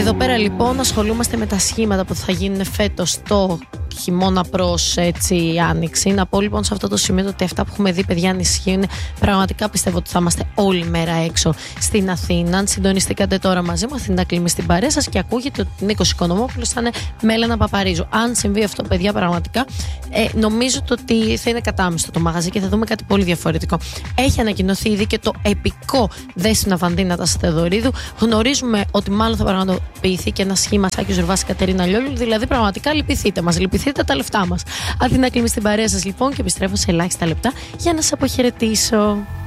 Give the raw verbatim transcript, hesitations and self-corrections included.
Εδώ πέρα λοιπόν ασχολούμαστε με τα σχήματα που θα γίνουν φέτος το χειμώνα προς έτσι άνοιξη. Να πω λοιπόν σε αυτό το σημείο ότι αυτά που έχουμε δει, παιδιά, αν ισχύουν, πραγματικά πιστεύω ότι θα είμαστε όλη μέρα έξω στην Αθήνα. Αν συντονιστήκατε τώρα μαζί μου, Αθήνα Κλίμη στην παρέα σας και ακούγεται ότι ο Νίκος Οικονομόπουλος θα είναι με Έλενα Παπαρίζου. Αν συμβεί αυτό, παιδιά, πραγματικά ε, νομίζω ότι θα είναι κατάμεστο το μαγαζί και θα δούμε κάτι πολύ διαφορετικό. Έχει ανακοινωθεί ήδη και το επικό Δέσποινα Βανδίνα Θεοδωρίδου. Γνωρίζουμε ότι μάλλον θα πραγματοποιηθεί και ένα σχήμα Σάκης Ζουρβάς Κατερίνα Λιόλου. Δηλαδή, πραγματικά λυπηθείτε μας, λυπηθείτε τα λεφτά μας. Αθήνα Κλίμη στην παρέα σας λοιπόν και επιστρέφω σε ελάχιστα λεπτά για να σας αποχαιρετήσω.